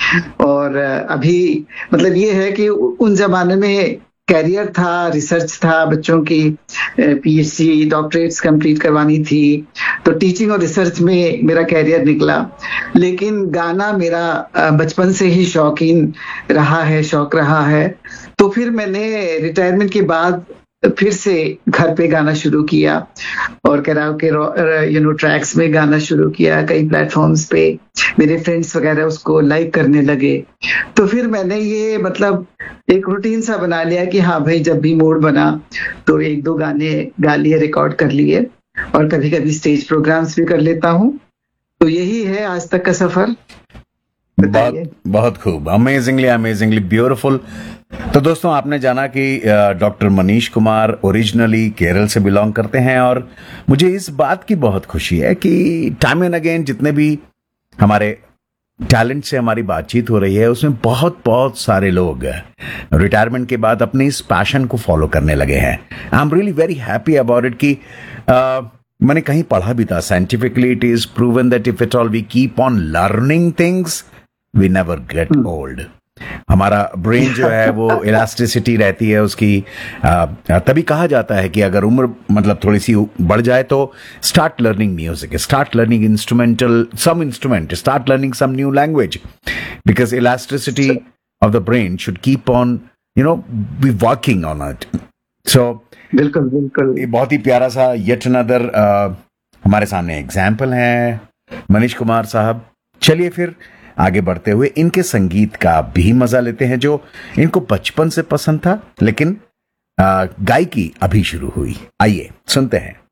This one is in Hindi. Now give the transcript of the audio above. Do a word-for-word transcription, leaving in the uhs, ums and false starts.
और अभी मतलब ये है कि उन जमाने में कैरियर था, रिसर्च था, बच्चों की पीएचडी डॉक्टरेट्स कंप्लीट करवानी थी, तो टीचिंग और रिसर्च में मेरा कैरियर निकला। लेकिन गाना मेरा बचपन से ही शौकीन रहा है, शौक रहा है। तो फिर मैंने रिटायरमेंट के बाद फिर से घर पे गाना शुरू किया और कराओके यू नो ट्रैक्स में गाना शुरू किया, कई प्लेटफॉर्म्स पे मेरे फ्रेंड्स वगैरह उसको लाइक करने लगे। तो फिर मैंने ये मतलब एक रूटीन सा बना लिया कि हाँ भाई, जब भी मूड बना तो एक दो गाने गा लिए, रिकॉर्ड कर लिए, और कभी कभी स्टेज प्रोग्राम्स भी कर लेता हूँ। तो यही है आज तक का सफर। बहुत बहुत खूब, अमेजिंगली अमेजिंगली ब्यूटीफुल। तो दोस्तों, आपने जाना कि डॉक्टर मनीष कुमार ओरिजिनली केरल से बिलोंग करते हैं, और मुझे इस बात की बहुत खुशी है कि टाइम एंड अगेन जितने भी हमारे टैलेंट से हमारी बातचीत हो रही है, उसमें बहुत बहुत सारे लोग रिटायरमेंट के बाद अपने इस पैशन को फॉलो करने लगे हैं। I am really very happy about it कि uh, मैंने कहीं पढ़ा भी था, scientifically it is proven that if it all we keep on learning things we never get old. हमारा ब्रेन जो है वो इलास्टिसिटी रहती है उसकी। आ, तभी कहा जाता है कि अगर उम्र मतलब थोड़ी सी बढ़ जाए तो start learning music, start learning instrumental some instrument, start learning some new language, because elasticity of the brain should keep on you know be working on it. सो बिल्कुल बिल्कुल, ये बहुत ही प्यारा सा येट अनदर हमारे सामने एग्जाम्पल है मनीष कुमार साहब। चलिए फिर आगे बढ़ते हुए इनके संगीत का भी मजा लेते हैं, जो इनको बचपन से पसंद था, लेकिन गायकी अभी शुरू हुई। आइए सुनते हैं।